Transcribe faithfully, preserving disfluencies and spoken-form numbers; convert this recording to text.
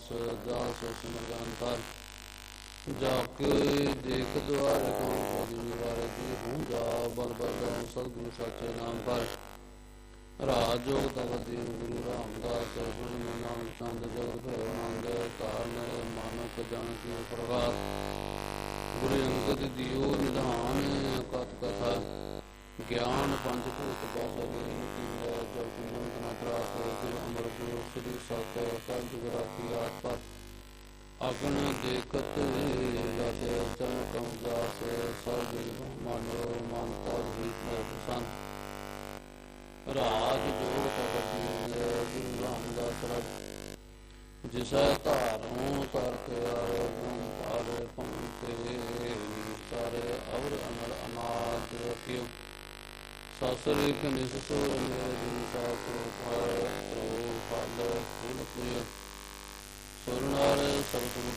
ਦਾਸ ਦਾਸ ਸਿਮਰਨ ਕਰ ਜਾਕੇ ਦੇਖ ਦੁਆਰੇ ਕੌਣ ਪਦਵੀ ਵਾਰੇ ਜੀ ਹੁੰਗਾ ਬਲ ਬਲ ਸਤਿਗੁਰੂ ਸਾਚੇ ਨਾਮ ਪਰ ਰਾਜ ਜੋਗ ਤਖਤ ਦੀਨ ਗੁਰੂ ਰਾਮਦਾਸ ਗੁਰੂ ਨਾਨਕ ਚੰਦ ਜਗਤ ਭਇਓ ਆਨੰਦ ਧਾਰਨ ਮਾਨਕ ਜਨ ਕੀ ਪ੍ਰਗਾਸ ਗੁਰੂ ਅੰਗਦ ਦਿਓ ਨਿਧਾਨ ਕਥ ਕਥਾ ਗਿਆਨ ਪੰਜ ਭੂਤ ਬਾਸਾ ਜਬ ਜਨਤ ਨਾ ਤਰਾਸ ਗੁਰੂ ਅੰਮ੍ਰਿਤ ਸ੍ਰੀ ਸਤ ਕਲ ਜੁਗ ਰਾਖੀ ਆਠ ਪਰ ਅਗਨ ਦੇਖਤ ਜਸ ਚਰਨ ਕਮ ਦਾਸ ਸਰਬ ਮਨ ਮਨ ਤਜ ਪ੍ਰਸੰਨ ਰਾਜ ਜੋਗ ਤਖਤ ਦੀਨ ਗੁਰੂ ਰਾਮਦਾਸ ਰਬ ਜਿਸੈ ਧਾਰੋਂ ਤਰਕ ਆਏ ਗੁਣ ਪਾਰੇ ਪੰਤੇ ਸਾਰੇ ਅਵਰ ਅਮਰ ਅਨਾਦ ਰਖਿਓ ਸਸਰੇ ਕਨਿਸ ਸੋ ਮੇਰੀ ਸਾਥੋ ਪਾਇ ਤੋ ਫਲ ਫੁਲ ਪ੍ਰਿਯ ਸੁਰਨਾਰ ਸਤਿਗੁਰੂ